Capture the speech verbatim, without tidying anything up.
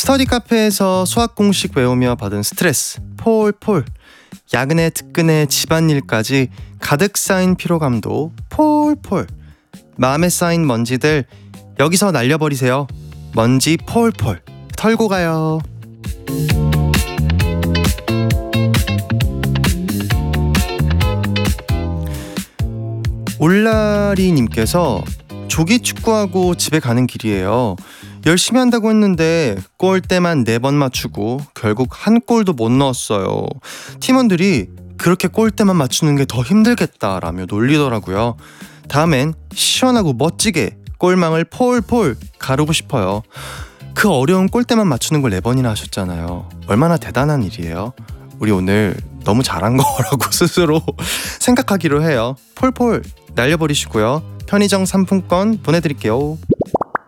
스터디 카페에서 수학 공식 외우며 받은 스트레스 폴폴, 야근에 특근에 집안일까지 가득 쌓인 피로감도 폴폴. 마음에 쌓인 먼지들 여기서 날려버리세요. 먼지 폴폴 털고 가요. 올라리님께서 조기 축구하고 집에 가는 길이에요. 열심히 한다고 했는데 골대만 네 번 맞추고 결국 한 골도 못 넣었어요. 팀원들이 그렇게 골대만 맞추는 게 더 힘들겠다라며 놀리더라고요. 다음엔 시원하고 멋지게 골망을 폴폴 가르고 싶어요. 그 어려운 골대만 맞추는 걸 네 번이나 하셨잖아요. 얼마나 대단한 일이에요. 우리 오늘 너무 잘한 거라고 스스로 생각하기로 해요. 폴폴 날려버리시고요. 편의점 상품권 보내드릴게요.